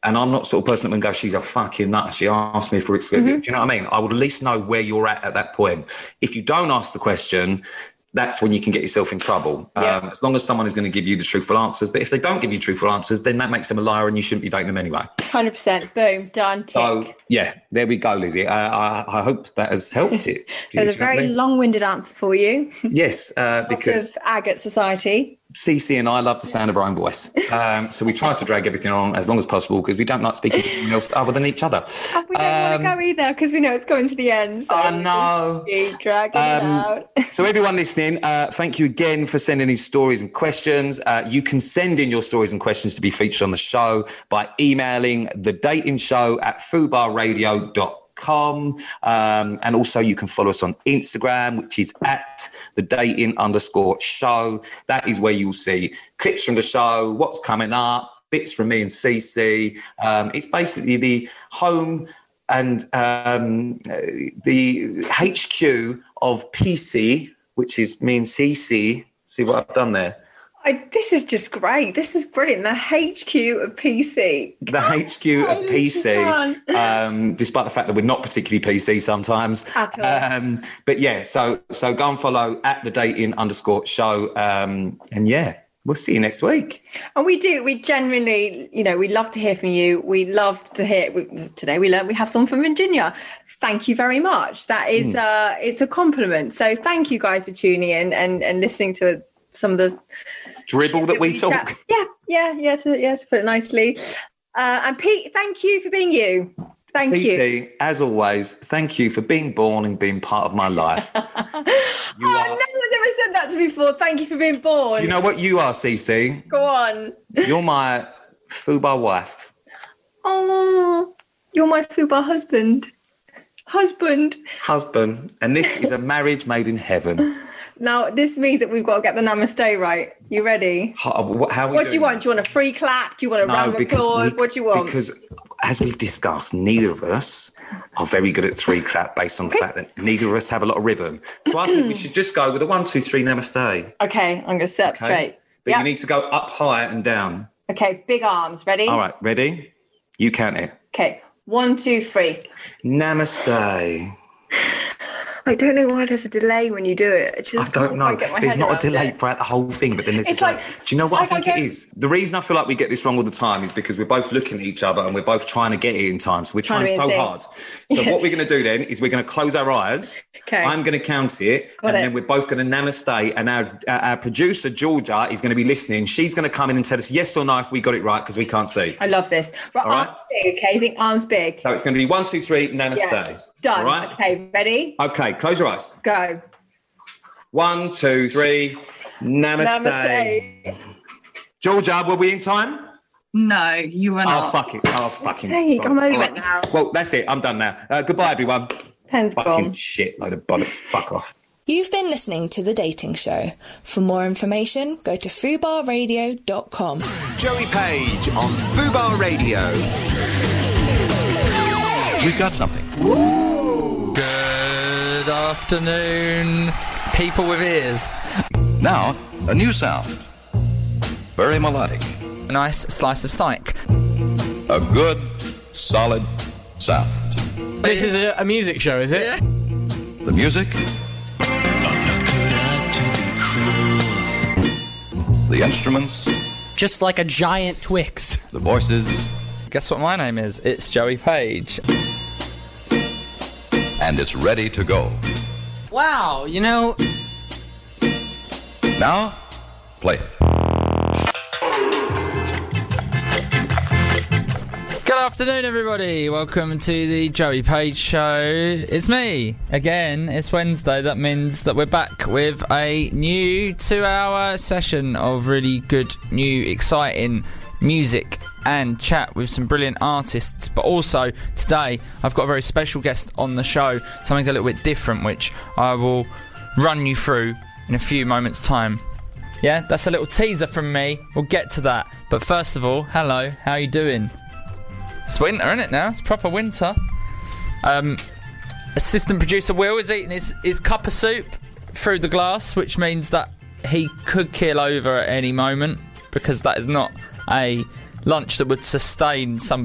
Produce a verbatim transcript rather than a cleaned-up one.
and I'm not sort of person that would go, she's a fucking nut. She asked me for exclusive. Mm-hmm. Do you know what I mean? I would at least know where you're at at that point. If you don't ask the question, that's when you can get yourself in trouble. Yeah. Um, as long as someone is going to give you the truthful answers. But if they don't give you truthful answers, then that makes them a liar and you shouldn't be dating them anyway. one hundred percent. Boom. Done. Tick. So, yeah, there we go, Lizzie. Uh, I, I hope that has helped it. It was a very I mean? long-winded answer for you. Yes. Uh, because of agate society. Cece and I love the sound of our own voice. Um, so we try to drag everything on as long as possible because we don't like speaking to anyone else other than each other. And we don't um, want to go either because we know it's going to the end. So I know. Keep dragging um, it out. So everyone listening, uh, thank you again for sending in stories and questions. Uh, you can send in your stories and questions to be featured on the show by emailing the dating show at fubarradio dot com. Com um, and also you can follow us on Instagram, which is at the dating underscore show. That is where you'll see clips from the show, what's coming up, bits from me and Cece. Um, it's basically the home and um, the H Q of P C, which is me and Cece. See what I've done there? I, this is just great. This is brilliant. The H Q of P C. The H Q of P C, um, despite the fact that we're not particularly P C sometimes. Um, but yeah, so so go and follow at the dating underscore show. Um, and yeah, we'll see you next week. And we do. We genuinely, you know, we love to hear from you. We love to hear. We, today we learned we have someone from Virginia. Thank you very much. That is, mm. uh, it's a compliment. So thank you guys for tuning in and, and listening to some of the dribble that we talk. Yeah, yeah, yeah, to, yeah, to put it nicely. Uh, and Pete, thank you for being you. Thank Cece, you. As always, thank you for being born and being part of my life. You oh, are... no one's ever said that to me before. Thank you for being born. Do you know what you are, Cece? Go on. You're my Fubar wife. Oh, you're my Fubar husband. Husband. Husband. And this is a marriage made in heaven. Now, this means that we've got to get the namaste right. You ready? How, how are we what do you want? this? Do you want a free clap? Do you want a no, round of applause? We, what do you want? Because, as we've discussed, neither of us are very good at three clap based on the fact that neither of us have a lot of rhythm. So I think we should just go with a one, two, three, namaste. Okay, I'm going to sit up okay? straight. But yep. you need to go up high and down. Okay, big arms. Ready? All right, ready? You count it. Okay, one, two, three. Namaste. I don't know why there's a delay when you do it. I, just I don't know. There's not a delay it. throughout the whole thing, but then there's it's a delay. like, do you know what I like think I it is? The reason I feel like we get this wrong all the time is because we're both looking at each other and we're both trying to get it in time. So we're trying, trying so hard. So what we're going to do then is we're going to close our eyes. Okay. I'm going to count it. Got and it. then we're both going to namaste. And our, our producer, Georgia, is going to be listening. She's going to come in and tell us yes or no if we got it right because we can't see. I love this. Right, all right? Arms big, okay? You think arms big? So it's going to be one, two, three, namaste. Yeah. Done. All right? Okay, ready? Okay, close your eyes. Go. One, two, three, namaste. Namaste. Georgia, were we in time? No, you were not. Oh, fuck it. Oh, fucking. Hey, come over it now. Well, that's it. I'm done now. Uh, goodbye, everyone. Pen's fucking gone. Shit, load of bollocks. Fuck off. You've been listening to The Dating Show. For more information, go to fubar radio dot com. Joey Page on Fubar Radio. We've got something. Woo! Good afternoon, people with ears. Now, a new sound. Very melodic. A nice slice of psych. A good, solid sound. This is a, a music show, is it? Yeah. The music. The instruments. Just like a giant Twix. The voices. Guess what my name is? It's Joey Page. And it's ready to go. Wow, you know... Now, play it. Good afternoon, everybody. Welcome to the Joey Page Show. It's me again. It's Wednesday. That means that we're back with a new two-hour session of really good, new, exciting music and chat with some brilliant artists. But also today, I've got a very special guest on the show. Something a little bit different, which I will run you through in a few moments' time. Yeah, that's a little teaser from me. We'll get to that. But first of all, hello. How are you doing? It's winter, isn't it now? It's proper winter. Um, assistant producer Will is eating his, his cup of soup through the glass, which means that he could keel over at any moment, because that is not a lunch that would sustain some